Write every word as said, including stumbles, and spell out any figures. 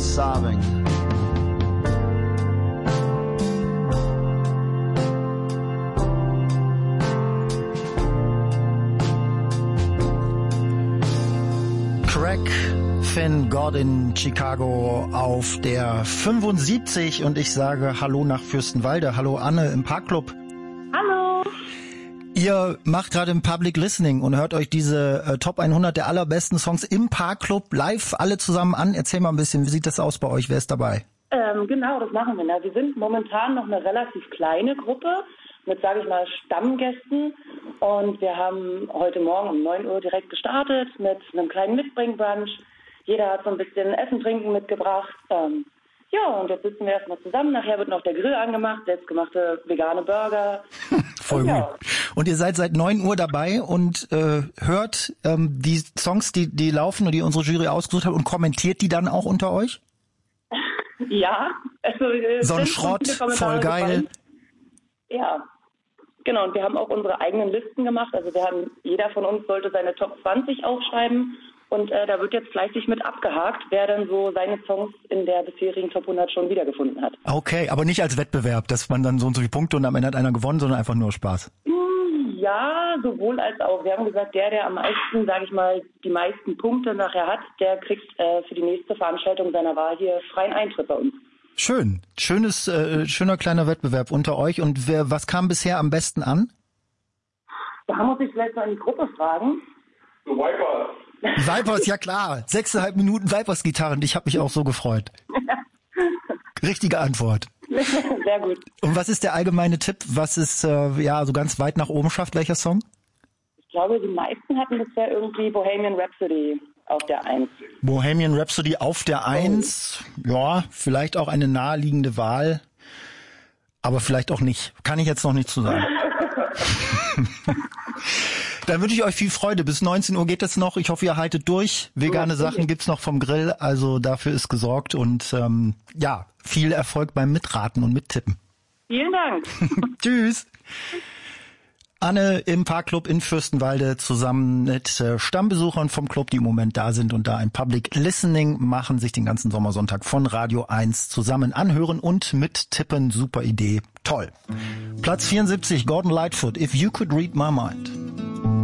sobbing. Craig Finn God in Chicago auf der fünfundsiebzig und ich sage Hallo nach Fürstenwalde. Hallo Anne im Parkclub. Hallo. Ihr macht gerade im Public Listening und hört euch diese äh, Top hundert der allerbesten Songs im Parkclub live alle zusammen an. Erzähl mal ein bisschen, wie sieht das aus bei euch? Wer ist dabei? Ähm, genau, das machen wir. Na, wir sind momentan noch eine relativ kleine Gruppe mit, sage ich mal, Stammgästen. Und wir haben heute Morgen um neun Uhr direkt gestartet mit einem kleinen Mitbringbrunch. Jeder hat so ein bisschen Essen, Trinken mitgebracht. Ähm, ja, und jetzt sitzen wir erstmal zusammen. Nachher wird noch der Grill angemacht, selbstgemachte vegane Burger. Voll ja. gut. Und ihr seid seit neun Uhr dabei und äh, hört ähm, die Songs, die, die laufen und die unsere Jury ausgesucht hat und kommentiert die dann auch unter euch? Ja. Also, so ein Schrott, voll geil. Gefallen. Ja. Genau, und wir haben auch unsere eigenen Listen gemacht. Also wir haben, jeder von uns sollte seine Top zwanzig aufschreiben. Und äh, da wird jetzt fleißig mit abgehakt, wer dann so seine Songs in der bisherigen Top hundert schon wiedergefunden hat. Okay, aber nicht als Wettbewerb, dass man dann so und so viele Punkte und am Ende hat einer gewonnen, sondern einfach nur Spaß. Ja, sowohl als auch. Wir haben gesagt, der, der am meisten, sage ich mal, die meisten Punkte nachher hat, der kriegt äh, für die nächste Veranstaltung seiner Wahl hier freien Eintritt bei uns. Schön. Schönes, äh, schöner kleiner Wettbewerb unter euch. Und wer, was kam bisher am besten an? Da muss ich vielleicht mal in die Gruppe fragen. So Vipers. Vipers, ja klar. Sechseinhalb Minuten Vipers-Gitarren. Ich habe mich auch so gefreut. Richtige Antwort. Sehr gut. Und was ist der allgemeine Tipp? Was ist äh, ja so ganz weit nach oben schafft? Welcher Song? Ich glaube, die meisten hatten bisher irgendwie Bohemian Rhapsody auf der Eins. Bohemian Rhapsody auf der Eins. Ja, vielleicht auch eine naheliegende Wahl. Aber vielleicht auch nicht. Kann ich jetzt noch nicht zu sagen. Dann wünsche ich euch viel Freude. Bis neunzehn Uhr geht es noch. Ich hoffe, ihr haltet durch. Vegane Sachen gibt's noch vom Grill. Also dafür ist gesorgt. Und ähm, ja, viel Erfolg beim Mitraten und Mittippen. Vielen Dank. Tschüss. Anne im Parkclub in Fürstenwalde zusammen mit äh, Stammbesuchern vom Club, die im Moment da sind und da ein Public Listening machen, sich den ganzen Sommersonntag von Radio eins zusammen anhören und mittippen. Super Idee. Toll. Platz vierundsiebzig, Gordon Lightfoot, If You Could Read My Mind.